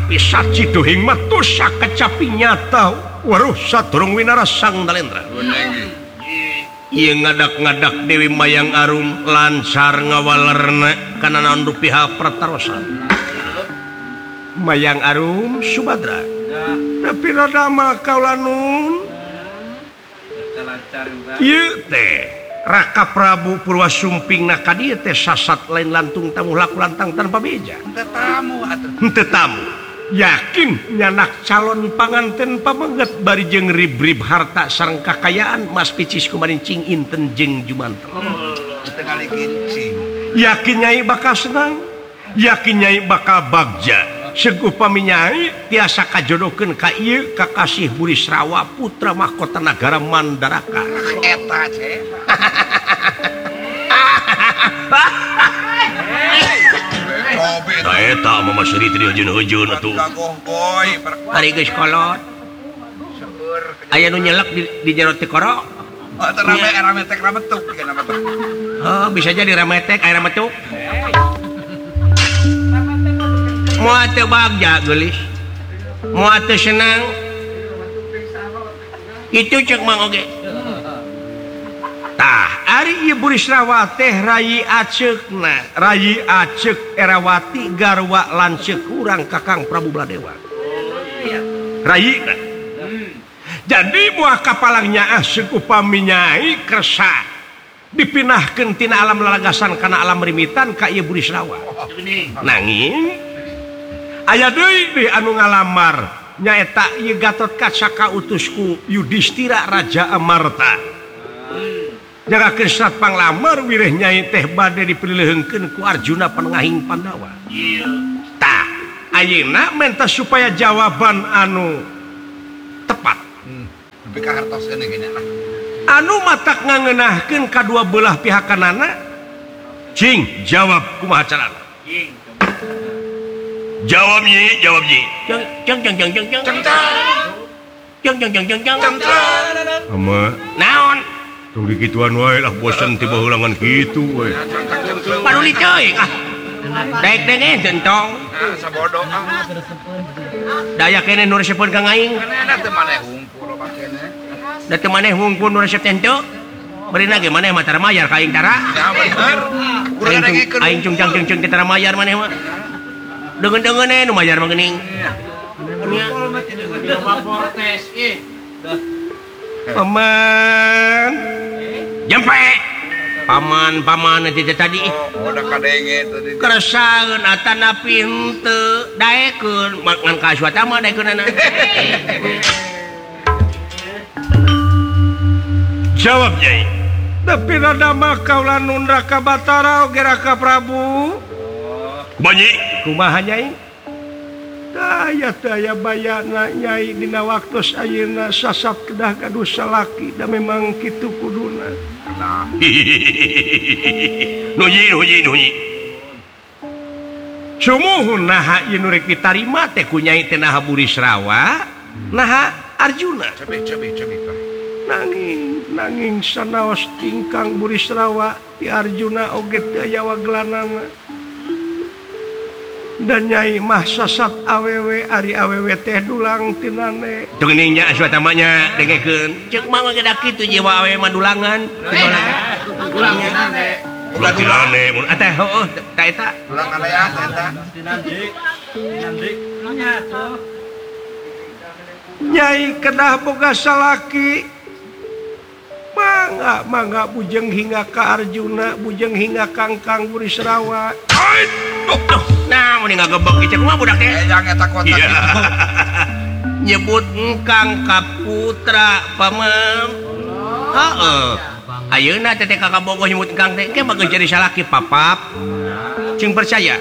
tapi sacidohing matusa kecapi nyata waruh saturung winara sang Dalendra. Ieu ngadak-ngadak Dewi Mayang Arum lancar ngawalerna kana naon rupiah pertarosan. Mayang Arum Subadra. Tapi rada mah kaula nun. Ieu teh Raka Prabu Purwasumpingna ka dieu teh sasat lain lantung tamu laku lantang tanpa beja. Henteu tamu. Yakin nyanak calon panganten pabanget bari jeung rib-rib harta sareng kakayaan Mas Picis kumarin cing inten jeung jumanten. Yakin Nyai bakal senang. Yakin Nyai bakal bagja. Segu upami Nyai tiasa kajodokeun ka ieu kakasih Burisrawa putra mahkota nagara Mandaraka. Eta teh. Eta mah masri teh heujeun-heujeun atuh. Ari geus kolot. Aya nu nyelek di jero teh korok. Eta rametek rametuk kana mah. Oh, bisa jadi rametek aya rametuk. Moal teu bagja geulis. Moal teu senang. Itu ceuk mang oge. Tah, ari ieu Burisrawa teh Rai Aceukna, Rai Aceuk Erawati garwa lanceuk urang Kakang Prabu Baladewa. Raina. Jadi moal kapalang nyaah ceuk upami Nyai kersa dipinahkeun tina alam lalagasan kana alam rimitan ka ieu Burisrawa. Nanging aya deui anu ngalamar nyaeta ieu Gatotkaca kautusku Yudhistira Raja Amarta. Jagakeun surat panglamar wireh Nyai teh bade dipiliheungkeun ku Arjuna Panengahing Pandawa. Tah, ayeuna menta supaya jawaban anu tepat. Tapi kahartoskeun gini lah. Anu matak ngangeunahkeun kadua belah pihakanana. Cing, jawab kumaha carana? Jawab Nyi, jawab Nyi. Jeng. Ama naon? Tong dikituan wae lah bosan tiba ulangan kitu we. Paduli teuing ah. Daek denge centong. Sabodo ah. Daya kene nu resepkeun ka aing. Kana teh maneh hungkul bakene. Da teu maneh hungkul nu resep teh henteu. Beurina ge maneh mah tara mayar ka aing tara. Ya bener. Urang dengekeun. Aing cungcang tara mayar maneh mah. Deungeun-deungeun nu mayar mah geuning. Nya. Protes ih. Paman jempe paman nanti tadi udah kadenge tadi keresaeun atana pinte daekeun ngan ka suata mah daekeunana jawab Nyai tapi rada mah kaula nun Raka Batara oge Raka Prabu banyi kumaha Nyai daya bayana Nyai dina waktos ayeuna sasat kedah gaduh salaki da memang kitu kuduna. Nunyi. Sumuhun naha ieu nu rek ditarima teh ku Nyai teh naha Burisrawa, naha Arjuna. Cobi. Nanging sanaos tingkang Burisrawa ti Arjuna oge teu aya waglanana. Dan Nyai mah sasat awewe ari awewe teh dulang tinane. Teu geuning nya asuh tamanya dengekeun. Ceuk mah gedak kitu jiwa awewe mah dulangan. Dulangan tinane. Dulang tinane mun ateh heueuh ta eta. Dulang aya eta. Nyai kedah boga salaki. Mangga bujeng hingga ka Arjuna, bujeng hingga Kangkang Burisrawa. Nah, mun ngagebeg cek mah budak teh. Jang eta kota. Nyebut engkang ka putra paman. Heeh. Ayeuna teh kakak bogoh nyebut engkang teh ke bageus jadi salaki papap. Cing percaya.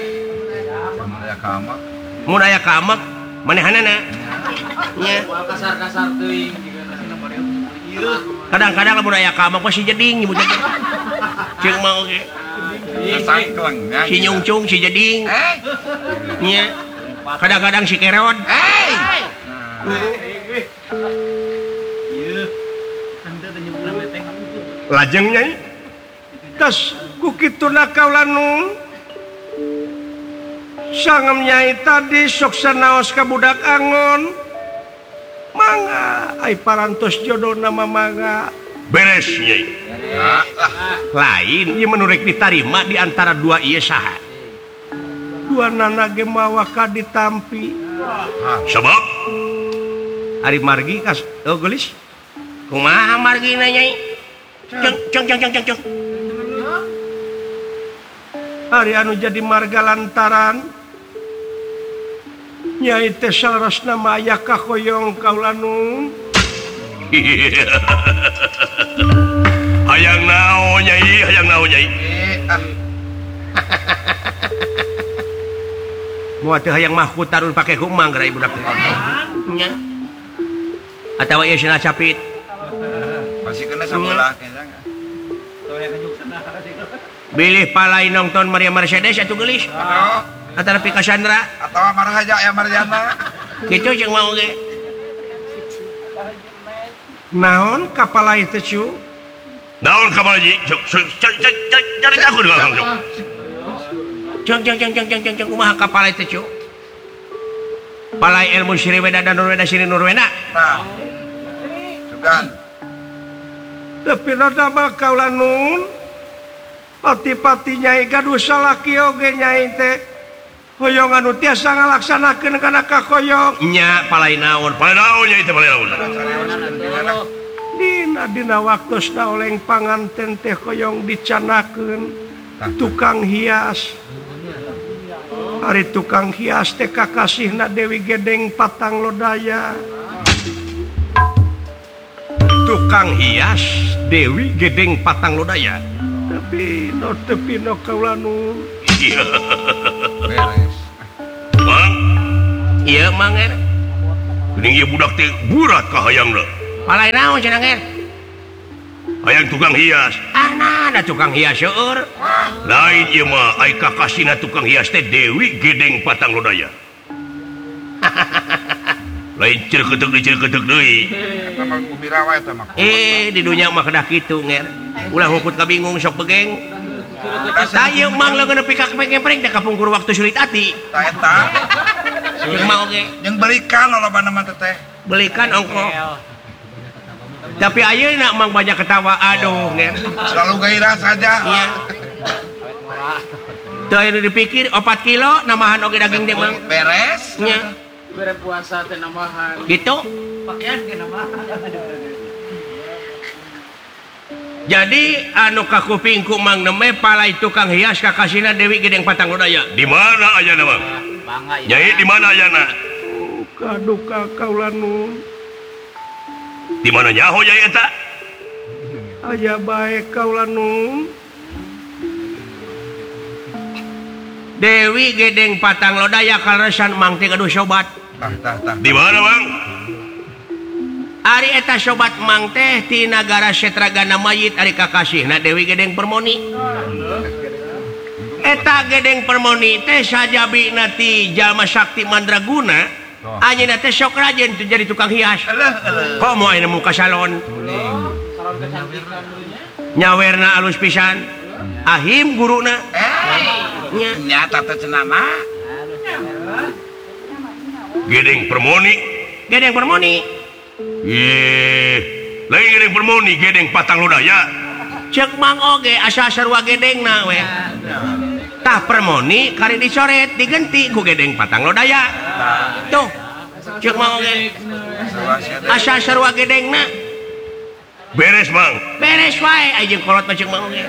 Mun aya ka amak manehanana. Nya kasar-kasar teuing kadang-kadang lamun aya ka amak mah si jeding nyebutna. Cing mah oge. Si nyungcung si jeding nya kadang-kadang si kerod lajeng Nyai tas ku kituna kaula nun sangemnyai tadi sukses naos ka budak angon mangga ai parantos jodoh nama mangga beres nyai lain ieu menurut diterima di antara dua ieu saha dua nana ge mawa ka ditampi sebab ari margi kas gelis kumaha margi na nyai ceng hari anu jadi marga lantaran Nyai teh salasna maya kahoyong kaulanun hayang naon nyai moal teh hayang mahkut tarun pake kumang gerai budak teh nya atawa ieu cenah capit masih kena sabelah bilih palai nonton Maria Mercedes atuh geulis antara Pika Chandra atau Marhaja ya Marjana kitu jeung mau ge naon kapalai teh cu naon kapalai cari aku dulu ceng kumaha kapalai teh cu palai ilmu siri weda dan nurweda siri nurwena nah sugan tapi rada bakal lanun pati-pati nyai gaduh salaki oge nyai teh hoyong anu tiasa ngalaksanakeun kana kakoyong nya palai naon nyai teh palai naon dina waktosna oleng panganten teh hoyong dicanakeun tukang hias hari tukang hias teh kakasihna Dewi Gedeng Patang Lodaya tukang hias Dewi Gedeng Patang Lodaya tapi no kaulanu beres mang iya mang geuning ieu budak teh burat ka hayangna palai naon cenah nger hayang tukang hias ada tukang hias seueur lain ieu mah ai kakasina tukang hias teh Dewi Gedeng Patang Lodaya lain cireukeuteuk deui eta mah kumirawa eta mah di dunya mah kedah kitu nger ulah hukut kabingung sok begeng saya mang leungeun nepi ka kempreng teh kapungkur waktu sulit ati ta eta jeung mau ge jeung belikan lolobana mah teh belikan ongko tapi ayeuna mang banyak ketawa aduh nger selalu gairah saja iya teu aya dipikir 4 kilo namahan oge daging teh mang beres nya bere puasa teh namahan gitu pakaian ge namahan jadi anu kakupingku mang neme palai tukang hias kakasina Dewi Gedeng Patang Lodaya di mana ayana mang bangga nyai di mana ayana kaduka kaulanu di mana nyaho nyai eta aya bae kaulanu Dewi Gedeng Patang Lodaya kaleresan mang teh gaduh sobat tah di mana mang ari eta sobat mang teh ti nagara Setragana Mayit ari kakasihna Dewi Gedeng Permoni eta Gedeng Permoni teh sajabina ti jalma sakti mandraguna anjeunna teh sok rajen teh jadi tukang hias komo aya muka salon nyawerna alus pisan ahim guruna nya nyata teh cenana Gedeng Permoni lain Gedeng Permoni Gedeng Patang Lodaya cek mang oge asa sarua gedengna we tah Permoni kari dicoret diganti ku Gedeng Patang Lodaya tuh cek mang oge asa sarua gedengna beres mang beres wae ajeung kolot mah cek mang oge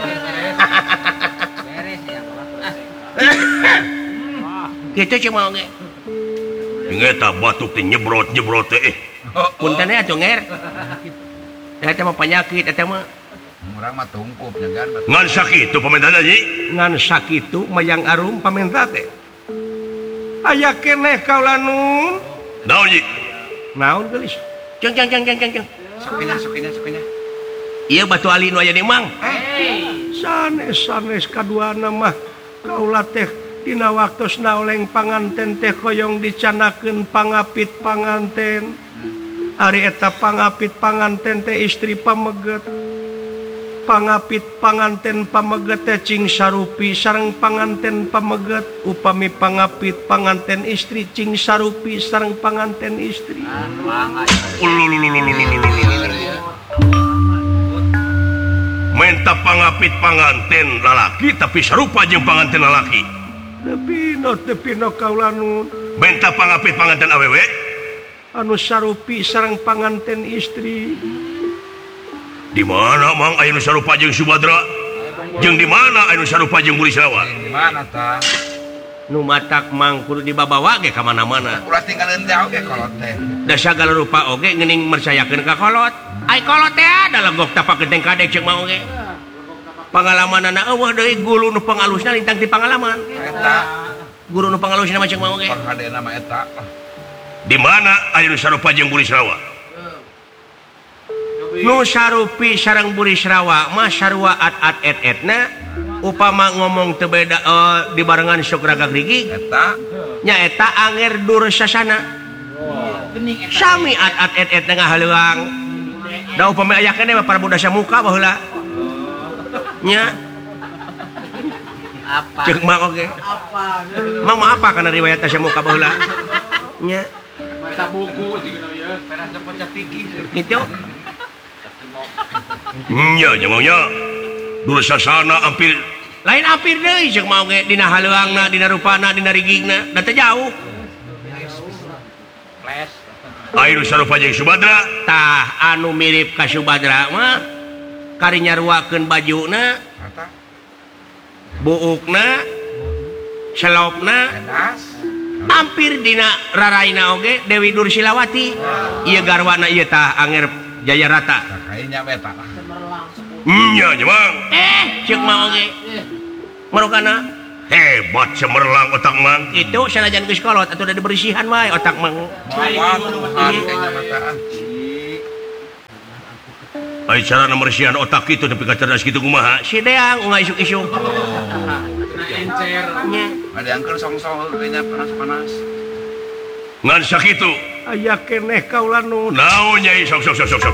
gitu cek mang oge ngeta batuk teh nyebrot teh punten atuh nger eta mah penyakit eta mah urang mah tungkup ngan ngan sakitu pamenta nyi ngan sakitu mayang arum pamenta teh aya keneh kaulanun naon nyi naon geulis ceng sukinya ieu batu ali nu aya di mang sanes kaduana mah kaula teh dina waktosna oleng panganten teh hoyong dicanakeun pangapit panganten ari eta pangapit panganten teh istri pameget pangapit panganten pameget cing sarupi sareng panganten pameget upami pangapit panganten istri cing sarupi sareng panganten istri. Menta pangapit panganten lalaki tapi sarupa jeung panganten lalaki. Tepino kaulanun. Menta pangapit panganten awewe Anu sarupi sareng panganten istri. Di mana mang aya nu sarupa jeung Subadra? Jeung di mana aya nu sarupa jeung Burisrawa? Di mana tah? Nu matak mang kudu dibabawa ge ka mana-mana. Ulah tinggalin teh oge kolot teh. Da sagala rupa oge geuning mercayakeun ka kolot. Ai kolot teh ada legok tapak genteng kadek ceuk mah oge. Pangalamanana eueuh deui guru nu pangalusna lintang ti pangalaman. Eta Guru nu pangalusna mah ceuk mah oge. panghadeuna mah eta. Di mana aya nu sarupa jeung Burisrawa? Nu sarupi sareng Burisrawa mah sarua at et-etna upama ngomong teu beda dibarengan sok ragak rigig Eta nyaeta anger dur sasana. Sami at et-etna ngahaleuang. Da upami aya keneh para budak samuka baheula. Nya Apa? ceuk mah oge. Apa? Mang mah apa kana riwayat samuka baheula? Nya Baca buku gitu ya. Pernah baca fikih. kitu. Nya nyamangnya Dursasana hampir Lain hampir deui ceuk mah oge dina haleuangna, dina rupana, dina rigigna, da teu jauh. Flash. aya nu sarupa jeung Subadra. Tah anu mirip ka Subadra mah kari nyaruakeun bajuna, eta buukna, selopna, edas. hampir dina raraina oge Dewi Dursilawati. Ieu garwana ieu tah anger Jayarata. Kayaknya eta. Nya nyamang Ceuk mah oge. Marokana hebat cemerlang otak mang. itu sanajan geus kolot atuh da dibersihan wae otak mang. Waduh, kayaknya mata. Aya cara nomorsihan otak kitu tapi ka cerdas kitu kumaha? Si Deang ungah isuk-isuk. Nah, encer. Nya Ada yang keur song-song kayaknya panas-panas. Ngan sakitu. aya keneh kaulanu. Naon nyai sok.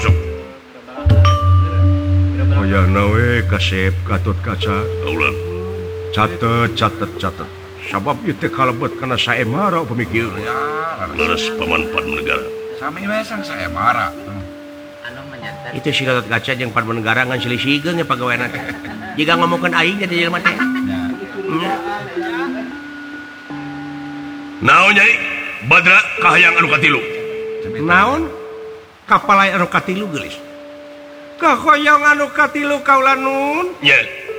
Hoyangna we kasep Gatot Kaca. Kaulah. Catet. Sabab ieu teh kalebet kana saemara pemikir. Ya, Laras pamanfaat negara. sami we sang saya marah. Anu menyantet. Itu si Gatot Kaca jeung Padman Negara ngan silih-silihgeun nya pagaweana teh. Jiga ngomongkeun aing nya jelema teh. Ya. Nya. Naon nyai? Badra kahayang anu katilu. Naon? Kapalai anu katilu geulis. Kahoyong anu katilu kaulanun. Nya.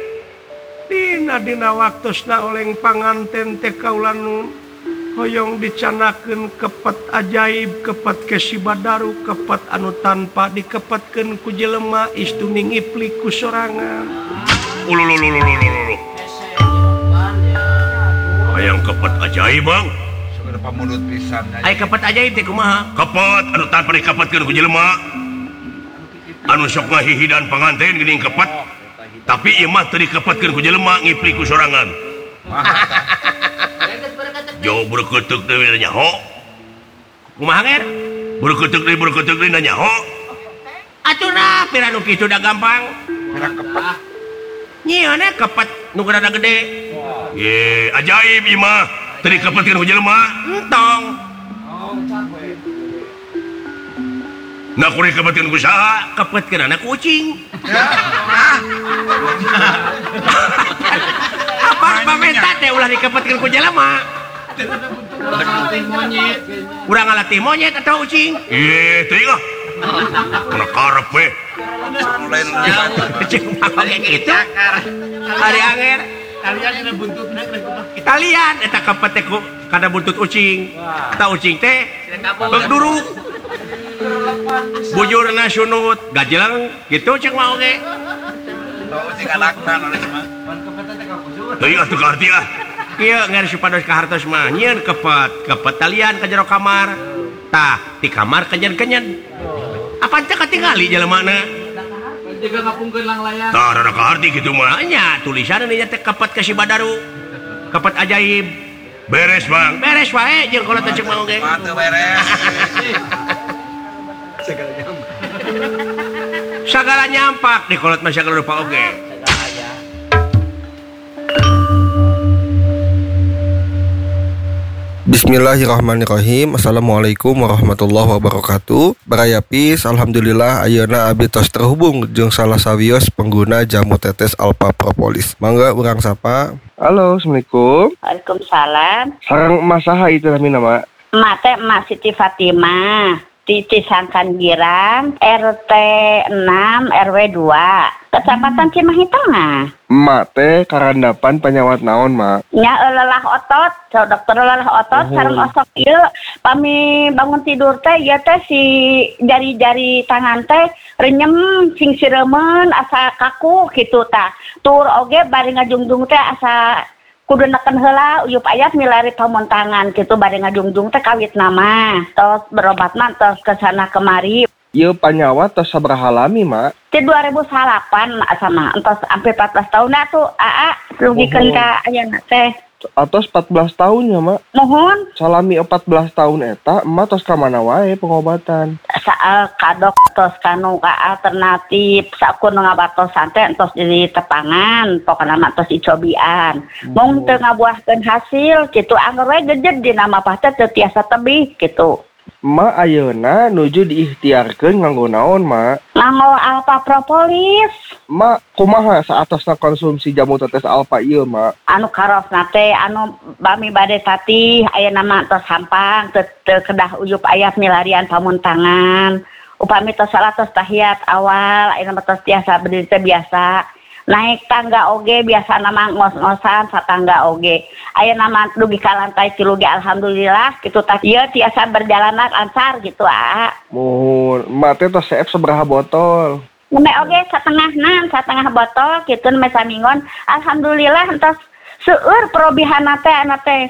Dina waktosna oleng panganten teh kaulanun. Hoyong dicanakeun kepet ajaib, kepet kesibadaru, kepet anu tanpa dikepetkeun ku jelema istuning iplik ku sorangan. Ulululululululu. Hayang kepet ajaib bang. Sudah pamulut pisan. Ai kepet ajaib teh kumaha? Kepet anu tanpa dikepetkeun ku jelema. Anu sok ngahihidan panganten geuning kepet. Tapi ieu mah teu dikepetkeun ku jelema ngipli ku sorangan. Jo berkutuk deui nyaho. Kumaha nger? Berkutuk deui nyaho. Aturna piranu kitu da gampang. Merah kepet. Nyieuna kepet nu rada gede. Ye ajaib ieu mah teu dikepetkeun ku jelema. Entong. Na kudu dikepetkeun ku saha? Kepetkeun anak kucing. Apa pamenta teh ulah dikepetkeun ku jelema? Latih monyet. Urang ngalatih monyet atau ucing? Ye teuing ah. Kana karep we. Lain Cing mah kayak gitu. Ari anger. Kalian kena buntutna kena kumaha. Italian eta kepet teh ku kada buntut ucing. Eta ucing teh beuk duruk. Bujurna sunut, gajelang gitu cek mah oge. Tahu sih anakna nulis mah. Teuing atuh ka arti ah. Ieu ngeureus supados ka hartos mah nyieun kepet talian ka jero kamar. Tah, di kamar kenyen-kenyen. Apaan teh katingali jelemana? Juga ngapungkeun lang layar. Tah rada ka arti kitu mah. Nya tulisan nya teh kepet ka si Badaru. Kepet ajaib. Beres bang. Beres wae jeung kolot teh cek mah oge. Matu beres. Sagala nyampak di kolot mah sagala rupa oge. Bismillahirrahmanirrahim. Assalamualaikum warahmatullahi wabarakatuh. Barayapis, alhamdulillah ayeuna abdi tos terhubung jeung salah sawios pengguna jamu tetes Alpha Propolis. Mangga urang sapa. Halo, assalamualaikum. Waalaikumsalam. Sareng emas saha itu namina, Mak? Mate Emak Siti Fatimah di Cisangkan Girang, RT 6 RW 2, Kecamatan Cimahi Tengah. Emak teh karandapan penyawat naon, Mak? Nya lelah otot, dokter lelah otot sareng osok ieu pami bangun tidur teh ieu teh si jari-jari tangan teh renyem sing siremen asa kaku kitu tah. Tur oge bari ngajungjung teh asa kudu neken heula uyup ayat milari pamontangan kitu bari ngajungjung teh kawit nama. Tos berobat mah tos kesana kemari. Ieu panyawat tos sabaraha lami, Mak? Di 2008 sama entos sampai 14 tahun atuh rugikeun ka ayeuna teh. Atos 14 tahun ya, Mak? Mohon Salami 14 tahun eta, emak tos ka mana wae pengobatan? saal kadok tos kanu ka alternatif sakur ngabatosan teh entos di tepangan pokona mah tos dicobian. Mung teu ngabuahkeun hasil kitu anggar we gejed dina mah teh teu tiasa tebih kitu. Emak ayeuna nuju diikhtiarkeun nganggo naon, Mak? Nganggo Alpha Propolis. Mak, kumaha saatosna konsumsi jamu tetes Alpha ieu, Mak? Anu karosna teh anu bami bade tatih ayeuna mah tos hampang teu kedah uyup aya milarian pamuntangan. Upami tos salah tos tahiyat awal ayeuna mah tos tiasa berdiri teh biasa. Naik tangga oge biasa nama ngos-ngosan satangga oge. Ayeuna mah dugi ka lantai 3 ge alhamdulillah kitu tah ieu tiasa berjalan lancar gitu Mohon, emak teh tos seep sabaraha botol? Neme oge satengah botol kitu neme samingon alhamdulillah entos seueur probihana teh ana teh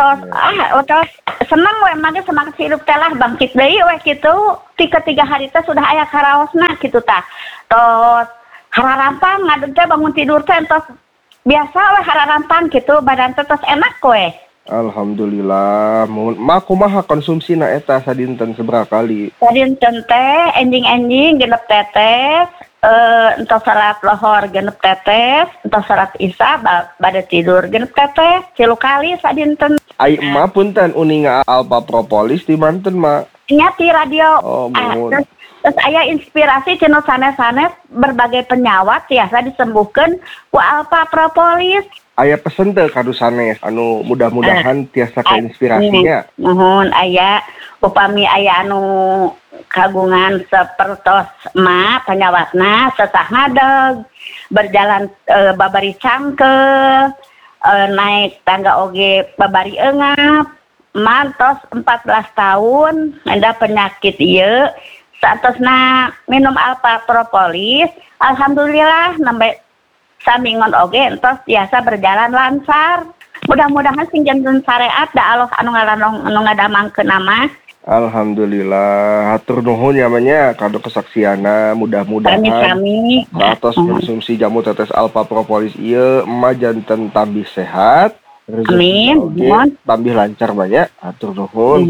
tos seneng we mah semangat hidup teh lah bangkit deui we kitu. 3 hari teh sudah aya karaosna kitu tah. Tos hararampang ngadeg teh bangun tidur teh entos biasa we hararampang kitu badan teh tos enak we. Alhamdulillah. Mohon, mak kumaha konsumsina eta sadinten sabaraha kali? Sadinten teh enjing-enjing genep tetes, entos salat lohor genep tetes, entos salat isya bade tidur genep tetes 3 kali sadinten. Ai emak punten uninga Alpha Propolis di manten, Mak? Nya ti radio. Oh, mohon. Terus aya inspirasi cenah sanes-sanes berbagai penyawat tiasa disembuhkeun ku Alpha Propolis. Aya pesen teh kadu sanes anu mudah-mudahan tiasa kainspirasinya. Mohon aya upami aya anu kagungan sapertos emak penyawatna sesah ngadeg berjalan babari cangkeh naik tangga oge babari eungap mantos 14 tahun ada penyakit ieu saatosna minum Alpha Propolis alhamdulillah nembe samingon oge entos biasa berjalan lancar. Mudah-mudahan sing janten syariat da Allah anu ngadamangkeun nama. Alhamdulillah, hatur nuhun namanya kado kesaksiana mudah-mudahan Kami atas konsumsi jamu tetes Alpha Propolis ieu emak janten tambih sehat. Amin. Mohon tambih lancar banyak. Hatur nuhun.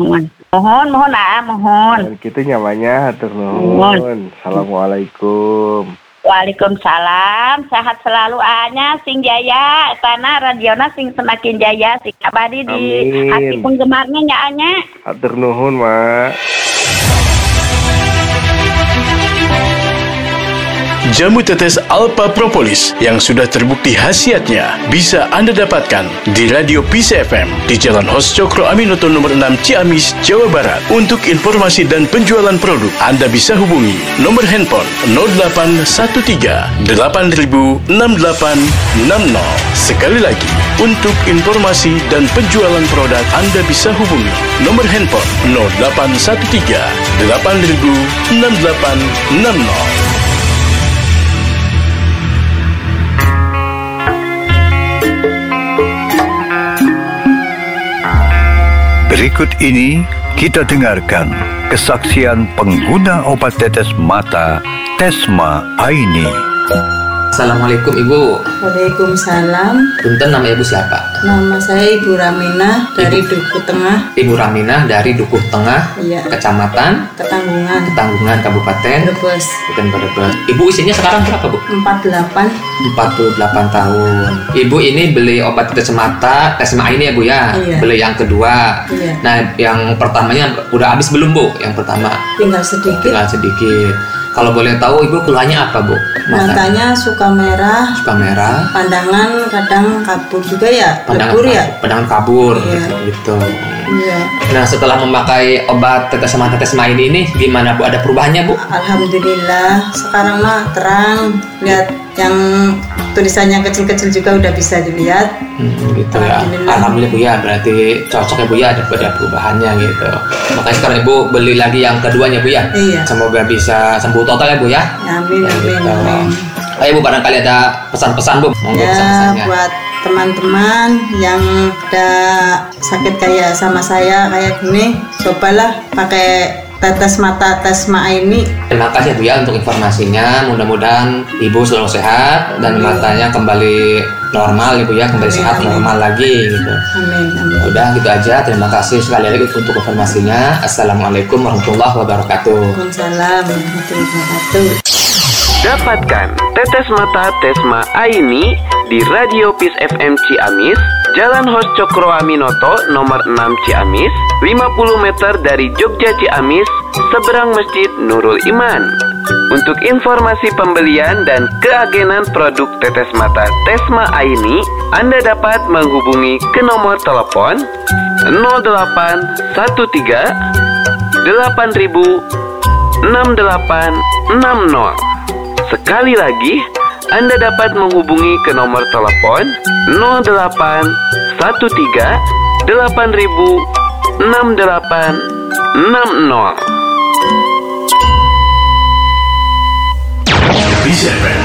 Mohon. Dan kita nyamanya hatur nuhun. Assalamualaikum. Waalaikumsalam. Sehat selalu anya sing jaya tanah radiona sing semakin jaya sing abadi di hati penggemarnya nya anya. Hatur nuhun, Mak. Jamu tetes Alpha Propolis yang sudah terbukti khasiatnya bisa Anda dapatkan di Radio Peace FM di Jalan Hos Cokro Aminoto nomor 6 Ciamis, Jawa Barat. Untuk informasi dan penjualan produk, Anda bisa hubungi nomor handphone 0813 8000 6860. Sekali lagi, untuk informasi dan penjualan produk, Anda bisa hubungi nomor handphone 0813 8000 6860. Berikut ini kita dengarkan kesaksian pengguna obat tetes mata Tesma Aini. Assalamualaikum Ibu. Waalaikumsalam. Punten nama Ibu siapa? Nama saya Ibu Raminah dari Dukuh Tengah. Ibu Raminah dari Dukuh Tengah, Iya. Kecamatan Ketanggungan, Kabupaten Brebes. Brebes. Ibu usianya sekarang berapa, Bu? 48. 48 tahun. Ibu ini beli obat tetes mata, Tesma ini ya, Bu ya? Iya. Beli yang kedua. Iya. Nah, yang pertamanya udah habis belum, Bu? Yang pertama? Tinggal sedikit. Kalau boleh tahu Ibu keluhannya apa, Bu? Matanya suka merah. Pandangan kadang kabur juga ya. Pandangan kabur. Iya. Gitu. Iya. Nah, setelah memakai obat tetes mata Tesma ini gimana, Bu? Ada perubahannya, Bu? Alhamdulillah. Sekarang mah terang. Lihat yang tulisannya kecil-kecil juga udah bisa dilihat. Gitu ya. Alhamdulillah, Bu ya. Berarti cocok ya, Bu ya, ada perubahannya gitu. Makanya sekarang Ibu beli lagi yang keduanya, Bu ya. Iya. Semoga bisa sembuh total ya, Bu ya. Amin. Ayo, Bu, barangkali ada pesan-pesan, Bu. Monggo Ya, pesan-pesannya. buat teman-teman yang ada sakit kayak sama saya kayak gini, cobalah pakai tetes mata Tesma ini. Terima kasih, Bu ya, untuk informasinya. Mudah-mudahan Ibu selalu sehat dan matanya kembali normal, Ibu ya, kembali sehat normal lagi gitu. Amin. Udah gitu aja. Terima kasih sekali lagi untuk informasinya. Assalamualaikum warahmatullahi wabarakatuh. Waalaikumsalam warahmatullahi wabarakatuh. Dapatkan tetes mata Tesma Aini di Radio Peace FM Ciamis, Jalan Hos Cokro Aminoto nomor 6 Ciamis, 50 meter dari Jogja Ciamis, seberang Masjid Nurul Iman. Untuk informasi pembelian dan keagenan produk tetes mata Tesma Aini, Anda dapat menghubungi ke nomor telepon 0813 8000 6860. Sekali lagi, Anda dapat menghubungi ke nomor telepon 0813 8000 6860. Peace FM